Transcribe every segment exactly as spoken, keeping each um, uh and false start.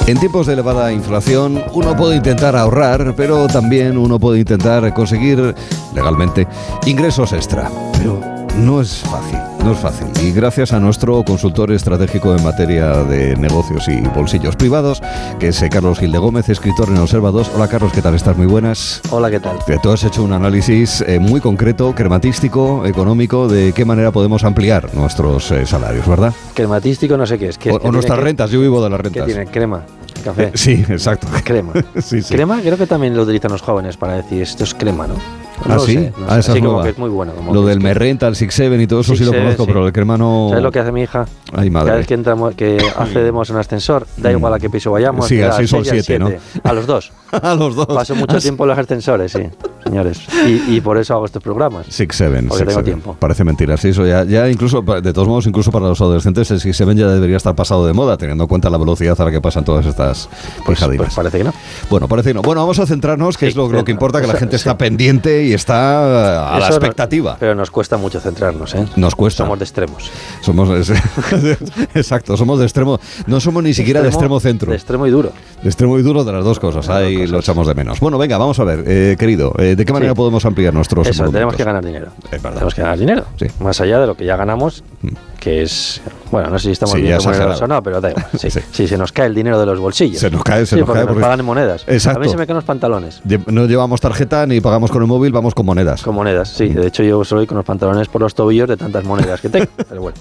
En tiempos de elevada inflación, uno puede intentar ahorrar, pero también uno puede intentar conseguir legalmente ingresos extra. Pero no es fácil, no es fácil. Y gracias a nuestro consultor estratégico en materia de negocios y bolsillos privados, que es Carlos Gil de Gómez, escritor en Observa dos. Hola Carlos, ¿qué tal? ¿Estás muy buenas? Hola, ¿qué tal? Tú has hecho un análisis eh, muy concreto, crematístico, económico, de qué manera podemos ampliar nuestros eh, salarios, ¿verdad? Crematístico no sé qué es. ¿Qué, o qué o nuestras que, rentas, yo vivo de las rentas. ¿Qué tiene? Crema, café. Eh, sí, exacto. Crema. sí, sí. Crema creo que también lo utilizan los jóvenes para decir esto es crema, ¿no? No ¿Ah, lo sí? sé, no Ah, sé. esa Sí, es como nueva. que es muy bueno. Como Lo que del es que- Me Renta, el Six Seven y todo eso sí lo Six Seven, conozco, sí. pero el crema no... ¿Sabes lo que hace mi hija? Ay, madre. Cada vez que entramos, que accedemos a un ascensor, da igual a qué piso vayamos. Sí, le da al seis o al seis y al siete, ¿no? siete. A los dos. A los dos. Paso mucho Ah, tiempo en los ascensores, sí, señores. Y, y por eso hago estos programas. Six Seven, Porque Six tengo Seven. tiempo. Parece mentira, sí, eso ya, ya incluso, de todos modos, incluso para los adolescentes, el Six Seven ya debería estar pasado de moda, teniendo en cuenta la velocidad a la que pasan todas estas Pues, pijadinas. pues parece que no. Bueno, parece que no. Bueno, vamos a centrarnos, que Sí, es lo, lo que centra- importa, que la eso- gente sí. está pendiente y está a la Eso no- expectativa. pero nos cuesta mucho centrarnos, ¿eh? Nos cuesta. Somos de extremos. Somos, es- exacto, somos de extremo, no somos ni siquiera de extremo centro. De extremo y duro. De extremo y duro, de las dos cosas, De las ahí dos lo cosas. echamos de menos. Bueno, venga, vamos a ver, eh, querido, eh, ¿de qué manera Sí. podemos ampliar nuestros Eso, tenemos emolumentos? que ganar dinero. Es verdad. Tenemos que ganar dinero. Sí. Más allá de lo que ya ganamos, que es... Bueno, no sé si estamos Sí, bien ya remunerados exagerado. o no, pero da igual. Sí, Sí. sí, se nos cae el dinero de los bolsillos. Se nos cae, se Sí, nos porque cae. nos porque- pagan en monedas. Exacto. A mí se me caen los pantalones. Lle- No llevamos tarjeta ni pagamos con el móvil, vamos con monedas. Con monedas, sí. De hecho, yo soy con los pantalones por los tobillos de tantas monedas que tengo. Pero bueno.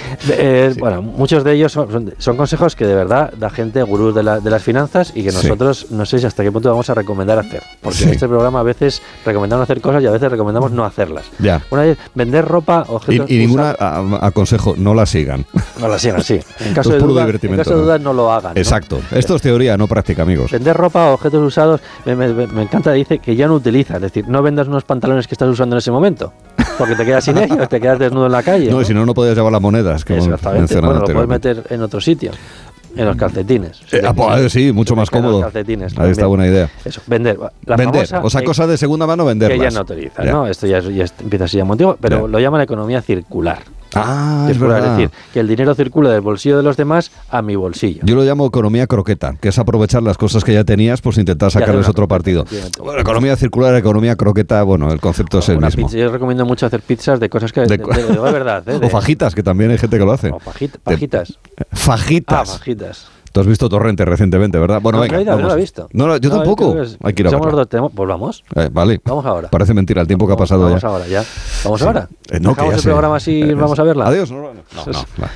De- eh, Sí. Bueno, muchos de ellos son, son- son consejos que de verdad da gente gurús de, la- de las finanzas y que Sí. nosotros no sé si hasta qué punto vamos a recomendar hacer. Porque Sí. en este programa a veces recomendamos hacer cosas y a veces recomendamos no hacerlas. Ya. Una vez, vender ropa, Y, objetos y ninguna usados- a- aconsejo, no la sigan. No la sigan, sí. En Esto caso, es de, puro duda, en divertimento, caso de ¿no? dudas no lo hagan. ¿no? Exacto. Esto es teoría, no práctica, amigos. Vender ropa o objetos usados, me, me- me encanta, dice que ya no utilizas. Es decir, no vendas unos pantalones que estás usando en ese momento. Porque te quedas sin ellos, te quedas desnudo en la calle. No, ¿no? y si no, no podías llevar las monedas, que hemos Exactamente. mencionado Bueno, lo puedes anteriormente. meter en otro sitio. En los calcetines. Si Eh, te ah, pues, quieres. sí, mucho Si te más quedan cómodo. Los calcetines, Ahí está también. buena idea. Eso, vender. La Vender, famosa o sea, que- cosas de segunda mano, venderlas. que ya no utilizas, Ya. ¿no? Esto ya, es- ya es- empieza a ser ya muy antiguo, pero Ya. lo llaman economía circular. Ah, es Circular, verdad. es decir, que el dinero circula del bolsillo de los demás a mi bolsillo. Yo lo llamo economía croqueta, que es aprovechar las cosas que ya tenías, pues intentar hacer sacarles una otro croqueta, partido. efectivamente. Bueno, economía circular, economía croqueta, bueno, el concepto es el Una mismo. pizza, yo recomiendo mucho hacer pizzas de cosas que... De De, co- de- de- de verdad, ¿eh? De- O fajitas, que también hay gente que lo hace. o fajit- fajitas. Ah, Fajitas. fajitas. Tú has visto Torrente recientemente, ¿verdad? Bueno, No, venga, no he ido, vamos. no lo he visto. No, no, yo No, tampoco. creo que es- Hay que ir a somos verla. los dos, tenemos- pues vamos. Eh, vale. Vamos ahora. Parece mentira el tiempo que ha Vamos- pasado vamos ya. ahora, ya. Vamos Sí. ahora. Eh, no, que Dejamos ya el sé. programa así y Eh, vamos a verla. Adiós. No, no, no, no, va.